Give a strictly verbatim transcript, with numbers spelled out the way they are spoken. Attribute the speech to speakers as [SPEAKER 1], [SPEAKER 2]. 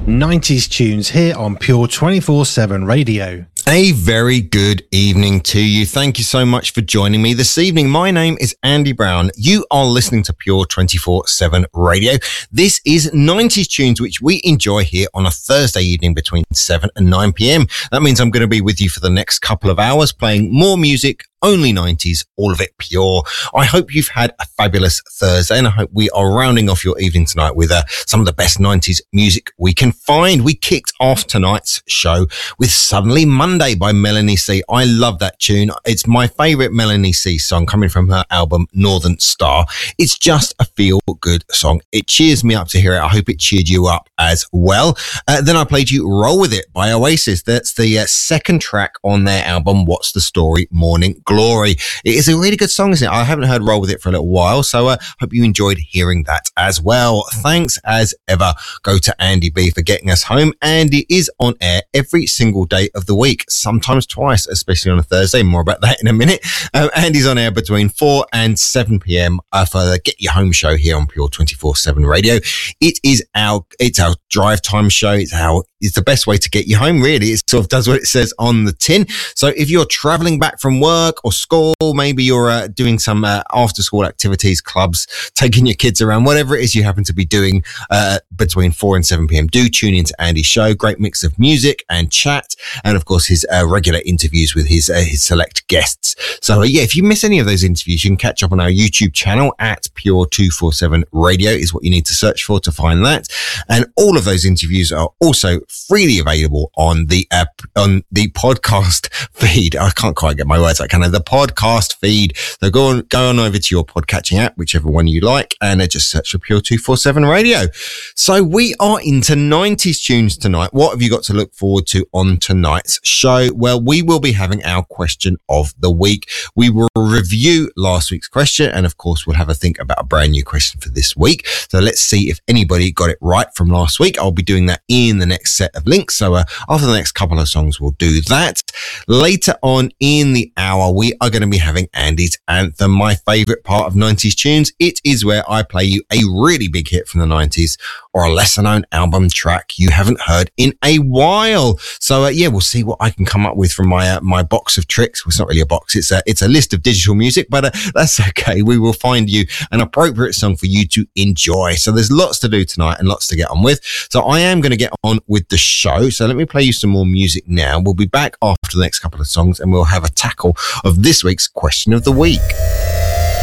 [SPEAKER 1] nineties tunes here on Pure twenty-four seven Radio.
[SPEAKER 2] A very good evening to you. Thank you so much for joining me this evening. My name is Andy Brown. You are listening to Pure twenty-four seven Radio. This is nineties tunes, which we enjoy here on a Thursday evening between seven and nine p.m. That means I'm going to be with you for the next couple of hours playing more music, only nineties, all of it pure. I hope you've had a fabulous Thursday, and I hope we are rounding off your evening tonight with uh, some of the best nineties music we can find. We kicked off tonight's show with Suddenly Monday by Melanie C. I love that tune. It's my favourite Melanie C song coming from her album Northern Star. It's just a feel-good song. It cheers me up to hear it. I hope it cheered you up as well. Uh, then I played you Roll With It by Oasis. That's the uh, second track on their album What's the Story? Morning Glory. It is a really good song, isn't it? I haven't heard Roll With It for a little while, so I uh, hope you enjoyed hearing that as well. Thanks as ever go to Andy B for getting us home. Andy is on air every single day of the week, sometimes twice, especially on a Thursday. More about that in a minute. Um, Andy's on air between four and seven p.m. Uh, for the Get You Home show here on Pure twenty-four seven Radio. It is our, it's our drive time show. It's our, it's the best way to get you home, really. It sort of does what it says on the tin. So if you're traveling back from work or school, maybe you're uh, doing some uh, after school activities, clubs, taking your kids around, whatever it is you happen to be doing uh, between four and seven p.m. do tune into Andy's show. Great mix of music and chat, and of course his uh, regular interviews with his uh, his select guests. So uh, yeah, if you miss any of those interviews, you can catch up on our YouTube channel at Pure two forty-seven Radio is what you need to search for to find that. And all of those interviews are also freely available on the app, on the podcast feed. I can't quite get my words out, can I? The podcast feed. So go on, go on over to your podcatching app, whichever one you like, and uh, just search for Pure two forty-seven Radio. So we are into nineties tunes tonight. What have you got to look forward to on tonight's show? Well, we will be having our question of the week. We will review last week's question, and of course we'll have a think about a brand new question for this week. So let's see if anybody got it right from last week. I'll be doing that in the next set of links. So uh, after the next couple of songs, we'll do that. Later on in the hour, we are going to be having Andy's Anthem, my favourite part of nineties tunes. It is where I play you a really big hit from the nineties or a lesser known album track you haven't heard in a while. So uh, yeah, we'll see what I can come up with from my uh, my box of tricks. Well, it's not really a box, it's a, it's a list of digital music, but uh, that's okay. We will find you an appropriate song for you to enjoy. So there's lots to do tonight and lots to get on with. So I am going to get on with the show. So let me play you some more music now. We'll be back after the next couple of songs and we'll have a tackle of this week's question of the week.